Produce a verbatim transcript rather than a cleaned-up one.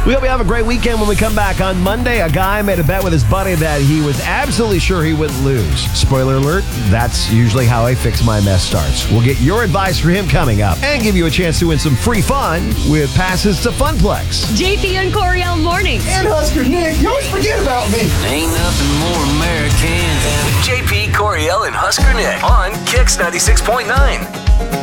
We hope you have a great weekend. When we come back on Monday, a guy made a bet with his buddy that he was absolutely sure he wouldn't lose. Spoiler alert, that's usually how I fix my mess starts. We'll get your advice for him coming up and give you a chance to win some free fun with passes to Funplex. J P and Coriel mornings. And Husker Nick, you always forget about me. Ain't nothing more American than J P, Coriel, and Husker Nick on Kix ninety-six point nine.